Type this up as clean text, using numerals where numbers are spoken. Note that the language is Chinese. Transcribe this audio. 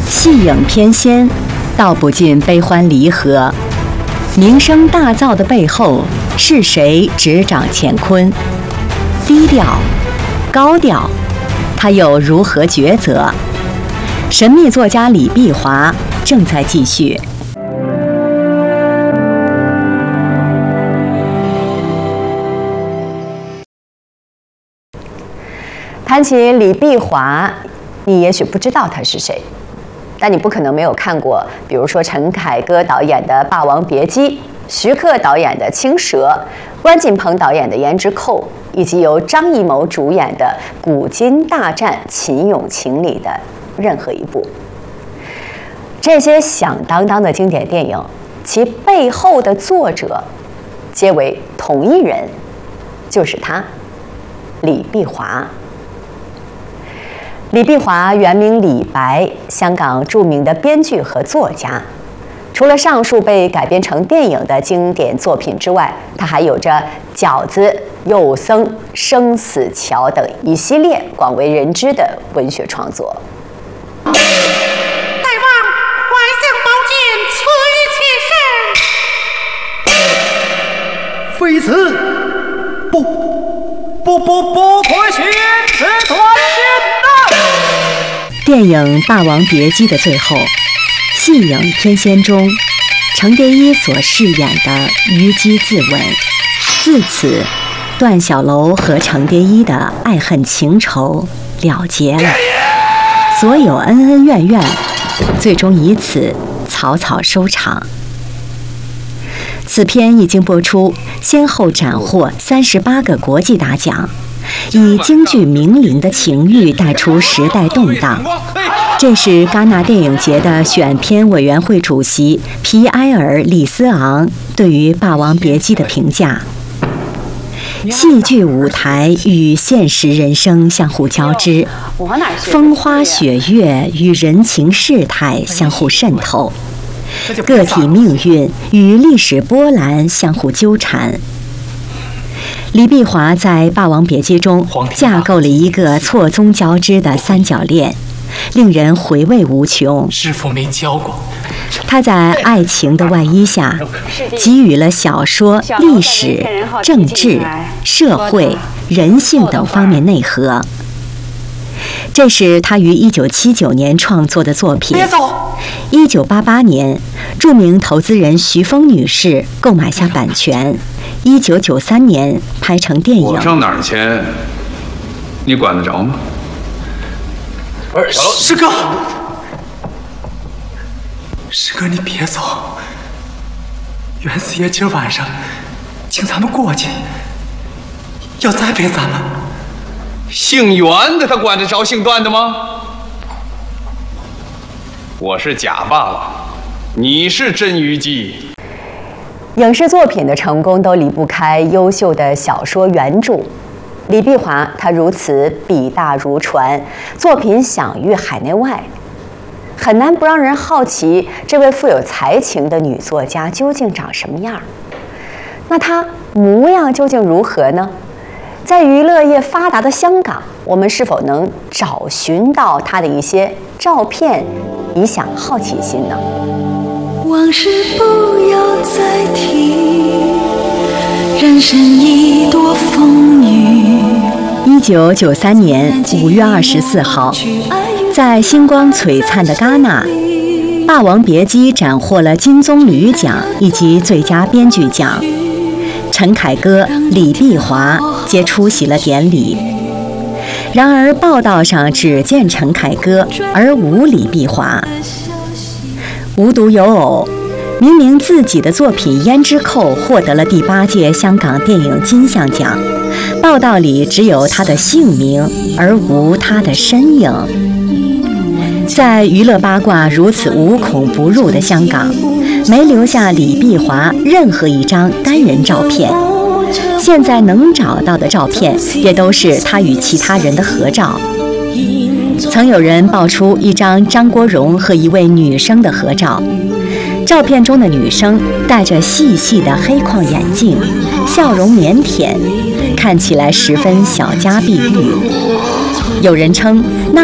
戏影翩跹，道不尽悲欢离合。名声大噪的背后，是谁执掌乾坤？低调，高调，他又如何抉择？神秘作家李碧华正在继续。谈起李碧华，你也许不知道他是谁，但你不可能没有看过，比如说陈凯歌导演的《霸王别姬》，徐克导演的《青蛇》，关锦鹏导演的《胭脂扣》，以及由张艺谋主演的《古今大战秦俑情》里的任何一部。这些响当当的经典电影，其背后的作者皆为同一人，就是他，李碧华。李碧华原名李白，香港著名的编剧和作家。除了上述被改编成电影的经典作品之外，他还有着《饺子》《幼僧》《生死桥》等一系列广为人知的文学创作。 大王，怀相宝剑，此一妾身。非此，不可寻，此断心呐！ 电影《霸王别姬》的最后，戏影翩跹中，程蝶衣所饰演的虞姬自刎。自此，段小楼和程蝶衣的爱恨情仇了结了，所有恩恩怨怨，最终以此草草收场。此片一经播出，先后斩获38个国际大奖，以京剧名伶的情欲带出时代动荡。这是戛纳电影节的选片委员会主席皮埃尔·里斯昂对于《霸王别姬》的评价：戏剧舞台与现实人生相互交织，风花雪月与人情世态相互渗透，个体命运与历史波澜相互纠缠。李碧华在《霸王别姬》中架构了一个错综交织的三角恋，令人回味无穷。 师父没教过。 他在爱情的外衣下，给予了小说、历史、政治、社会、人性等方面内核。这是他于1979年创作的作品。1988年，著名投资人徐峰女士购买下版权，1993年拍成电影。 我上哪儿签，你管得着吗？ 师哥，师哥，你别走。袁四爷今儿晚上请咱们过去，要栽培咱们。 姓袁的他管得着姓段的吗？我是假霸王，你是真虞姬。 影视作品的成功都离不开优秀的小说原著。李碧华他如此笔大如船，作品享誉海内外，很难不让人好奇这位富有才情的女作家究竟长什么样。那她模样究竟如何呢？在娱乐业发达的香港，我们是否能找寻到她的一些照片，以享好奇心呢？ 往事不要再提，人生已多风雨。 1993年5月24号，在星光璀璨的戛纳，《霸王别姬》斩获了金棕榈奖以及最佳编剧奖。陈凯歌、李碧华皆出席了典礼。然而报道上只见陈凯歌，而无李碧华。无独有偶，明明自己的作品《胭脂扣》获得了第8届香港电影金像奖，报道里只有他的姓名，而无他的身影。在娱乐八卦如此无孔不入的香港，没留下李碧华任何一张单人照片。现在能找到的照片，也都是他与其他人的合照。曾有人爆出一张张国荣和一位女生的合照，照片中的女生戴着细细的黑框眼镜，笑容腼腆，看起来十分小家碧玉。有人称那